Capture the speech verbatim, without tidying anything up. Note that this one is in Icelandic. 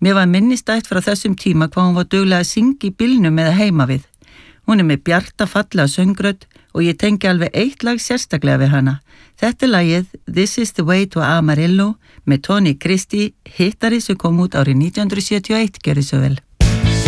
Mér var minnistætt frá þessum tíma hvað hún var duglega að syngja í bílnum eða heima við. Hún er með bjarta fallega söngrödd og ég tengi alveg eitt lag sérstaklega við hana. Þetta er lagið This is the way to Amarillo með Tony Christie, hittari sem kom út árið nítján hundruð sjötíu og eitt, gerði svo vel.